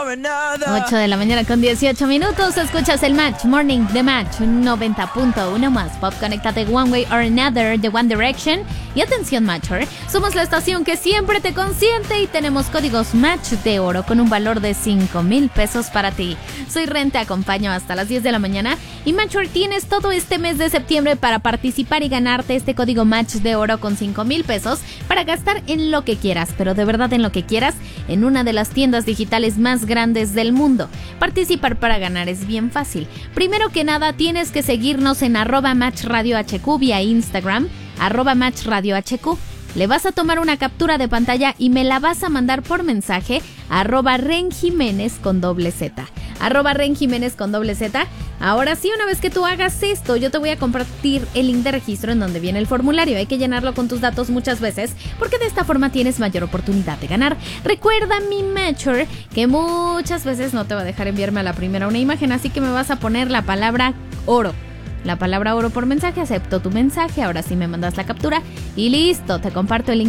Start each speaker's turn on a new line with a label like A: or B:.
A: 8 de la mañana con 18 minutos. Escuchas el Match Morning de Match 90.1 más pop. Conéctate One Way or Another de One Direction. Y atención Matcher, somos la estación que siempre te consiente y tenemos códigos Match de oro con un valor de 5,000 pesos para ti. Soy Ren, te acompaño hasta las 10 de la mañana. Y Matcher, tienes todo este mes de septiembre para participar y ganarte este código Match de oro con 5,000 pesos para gastar en lo que quieras, pero de verdad en lo que quieras, en una de las tiendas digitales más grandes del mundo. Participar para ganar es bien fácil. Primero que nada, tienes que seguirnos en @MatchRadioHQ vía Instagram, @MatchRadioHQ. Le vas a tomar una captura de pantalla y me la vas a mandar por mensaje a @RenJiménez con doble Z. @RenJiménez con doble Z. Ahora sí, una vez que tú hagas esto, yo te voy a compartir el link de registro en donde viene el formulario. Hay que llenarlo con tus datos muchas veces porque de esta forma tienes mayor oportunidad de ganar. Recuerda, mi Matcher, que muchas veces no te va a dejar enviarme a la primera una imagen, así que me vas a poner la palabra oro. La palabra oro por mensaje, acepto tu mensaje, ahora sí me mandas la captura y listo, te comparto el link